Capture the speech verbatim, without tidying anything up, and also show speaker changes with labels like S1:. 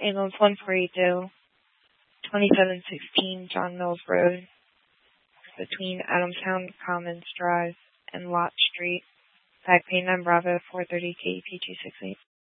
S1: Ambulance one four eight zero, twenty-seven sixteen John Mills Road, between Adamstown Commons Drive and Lot Street. Back pain on Bravo four thirty K E P two six eight.